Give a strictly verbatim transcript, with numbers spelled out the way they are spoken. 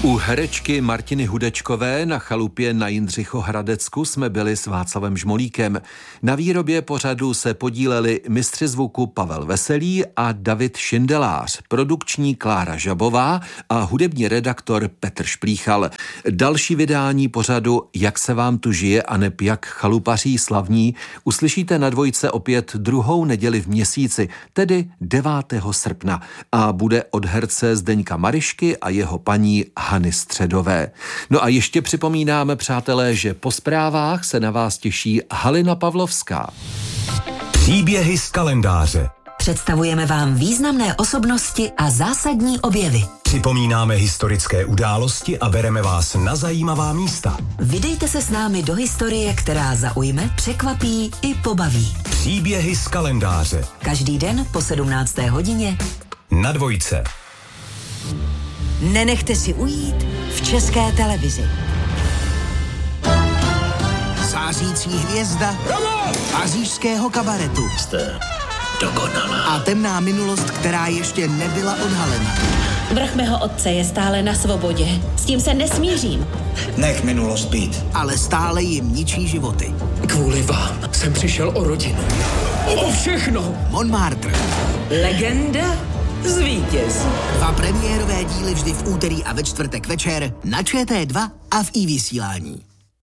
U herečky Martiny Hudečkové na chalupě na Jindřichohradecku jsme byli s Václavem Žmolíkem. Na výrobě pořadu se podíleli mistři zvuku Pavel Veselý a David Šindelář, produkční Klára Žabová a hudební redaktor Petr Šplíchal. Další vydání pořadu Jak se vám tu žije aneb jak chalupaří slavní uslyšíte na Dvojce opět druhou neděli v měsíci, tedy devátého srpna, a bude od herce Zdeňka Maryšky a jeho paní Hany Středové. No a ještě připomínáme, přátelé, že po zprávách se na vás těší Halina Pavlovská. Příběhy z kalendáře. Představujeme vám významné osobnosti a zásadní objevy. Připomínáme historické události a bereme vás na zajímavá místa. Vydejte se s námi do historie, která zaujme, překvapí i pobaví. Příběhy z kalendáře. Každý den po sedmnácté hodině na Dvojce. Nenechte si ujít v České televizi. Zářící hvězda pařížského kabaretu. Jste dokonalá. A temná minulost, která ještě nebyla odhalena. Vrch mého otce je stále na svobodě. S tím se nesmířím. Nech minulost být. Ale stále jim ničí životy. Kvůli vám jsem přišel o rodinu. O všechno. Montmartre. Legenda zvítězí. Dva premiérové díly vždy v úterý a ve čtvrtek večer na Č T dva a v iVysílání.